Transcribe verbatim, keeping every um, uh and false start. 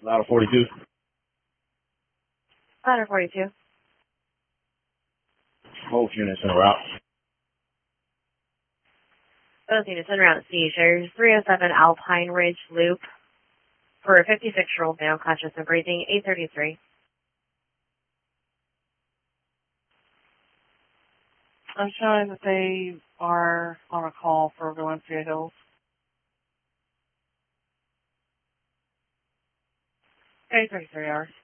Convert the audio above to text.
Ladder forty-two. Ladder forty-two. Both units en route. Both units en route seizures. three oh seven Alpine Ridge Loop for a fifty-six-year-old male conscious and breathing. eight thirty-three. I'm showing that they are on a call for Valencia Hills. eight thirty-three hours.